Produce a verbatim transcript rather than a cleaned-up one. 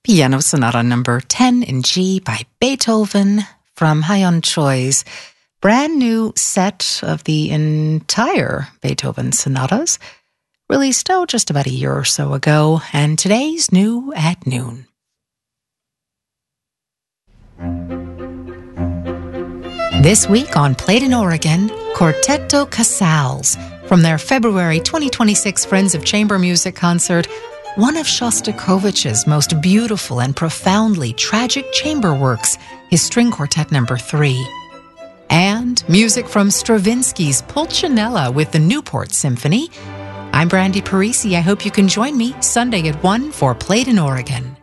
Piano Sonata number ten in G by Beethoven from Hyon Choi's brand new set of the entire Beethoven sonatas, released oh, just about a year or so ago, and today's new at noon. This week on Played in Oregon, Quartetto Casals from their February twenty twenty-six Friends of Chamber Music concert, one of Shostakovich's most beautiful and profoundly tragic chamber works, his String Quartet number three. And music from Stravinsky's Pulcinella with the Newport Symphony. I'm Brandy Parisi. I hope you can join me Sunday at one for Played in Oregon.